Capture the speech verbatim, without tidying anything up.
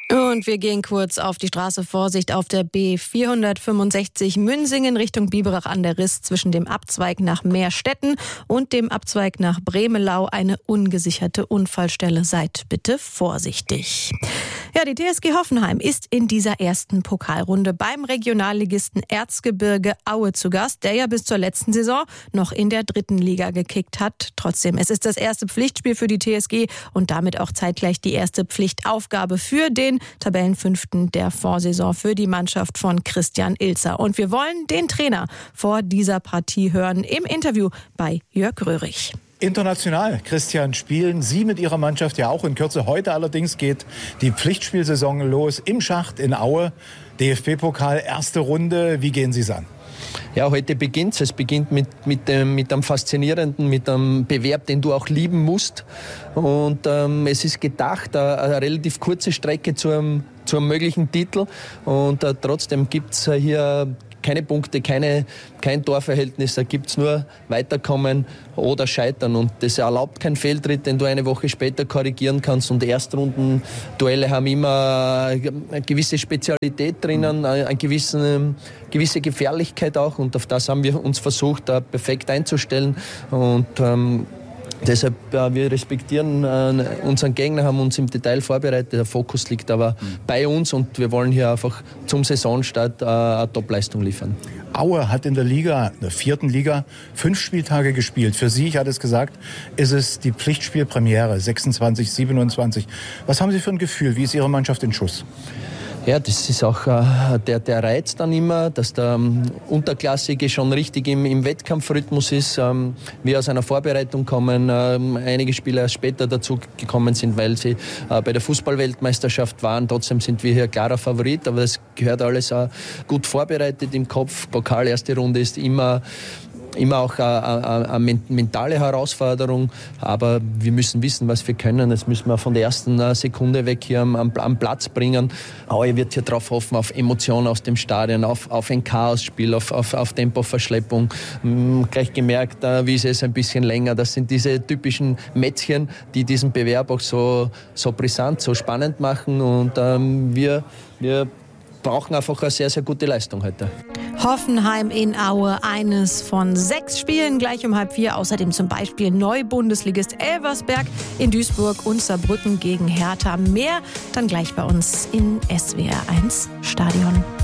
Und wir gehen kurz auf die Straße. Vorsicht auf der B vierhundertfünfundsechzig Münsingen Richtung Biberach an der Riss zwischen dem Abzweig nach Meerstetten und dem Abzweig nach Bremelau eine ungesicherte Unfallstelle. Seid bitte vorsichtig. Ja, die T S G Hoffenheim ist in dieser ersten Pokalrunde beim Regionalligisten Erzgebirge Aue zu Gast, der ja bis zur letzten Saison noch in der dritten Liga gekickt hat. Trotzdem, es ist das erste Pflichtspiel für die T S G und damit auch zeitgleich die erste Pflichtaufgabe für den Tabellenfünften der Vorsaison für die Mannschaft von Christian Ilzer. Und wir wollen den Trainer vor dieser Partie hören im Interview bei Jörg Röhrig. International, Christian, spielen Sie mit Ihrer Mannschaft ja auch in Kürze. Heute allerdings geht die Pflichtspielsaison los im Schacht in Aue. D F B-Pokal, erste Runde. Wie gehen Sie es an? Ja, heute beginnt es. Es beginnt mit, mit, dem, mit einem faszinierenden, mit einem Bewerb, den du auch lieben musst. Und ähm, es ist gedacht, eine, eine relativ kurze Strecke zu einem, zu einem möglichen Titel. Und äh, trotzdem gibt es hier keine Punkte, keine, kein Torverhältnis. Da gibt es nur Weiterkommen oder Scheitern. Und das erlaubt keinen Fehltritt, den du eine Woche später korrigieren kannst. Und Erstrunden-Duelle haben immer eine gewisse Spezialität drinnen, eine gewisse, gewisse Gefährlichkeit auch. Und auf das haben wir uns versucht, da perfekt einzustellen. Und ähm, deshalb, äh, wir respektieren äh, unseren Gegner, haben uns im Detail vorbereitet. Der Fokus liegt aber mhm. bei uns und wir wollen hier einfach zum Saisonstart äh, eine Topleistung liefern. Aue hat in der Liga, in der vierten Liga, fünf Spieltage gespielt. Für Sie, ich hatte es gesagt, ist es die Pflichtspielpremiere, sechsundzwanzig, siebenundzwanzig. Was haben Sie für ein Gefühl? Wie ist Ihre Mannschaft in Schuss? Ja, das ist auch äh, der, der Reiz dann immer, dass der ähm, Unterklassige schon richtig im, im Wettkampfrhythmus ist. Ähm, wir aus einer Vorbereitung kommen, ähm, einige Spieler erst später dazu gekommen sind, weil sie äh, bei der Fußballweltmeisterschaft waren. Trotzdem sind wir hier klarer Favorit, aber das gehört alles äh, gut vorbereitet im Kopf. Pokal, erste Runde ist immer Immer auch eine, eine mentale Herausforderung, aber wir müssen wissen, was wir können. Das müssen wir von der ersten Sekunde weg hier am, am Platz bringen. Aue wird hier drauf hoffen, auf Emotionen aus dem Stadion, auf, auf ein Chaosspiel, auf, auf, auf Tempoverschleppung. Hm, gleich gemerkt, wie ist es ein bisschen länger. Das sind diese typischen Mätzchen, die diesen Bewerb auch so, so brisant, so spannend machen. Und ähm, wir, wir brauchen einfach eine sehr, sehr gute Leistung heute. Hoffenheim in Aue, eines von sechs Spielen, gleich um halb vier. Außerdem zum Beispiel Neubundesligist Elversberg in Duisburg und Saarbrücken gegen Hertha. Mehr dann gleich bei uns in S W R eins Stadion.